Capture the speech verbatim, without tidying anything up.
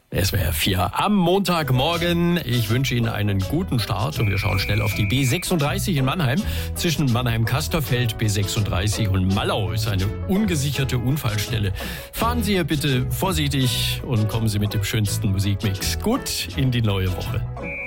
Es wäre vier am Montagmorgen. Ich wünsche Ihnen einen guten Start und wir schauen schnell auf die B sechsunddreißig in Mannheim. Zwischen Mannheim-Kasterfeld, B sechsunddreißig und Mallau ist eine ungesicherte Unfallstelle. Fahren Sie hier bitte vorsichtig und kommen Sie mit dem schönsten Musikmix gut in die neue Woche.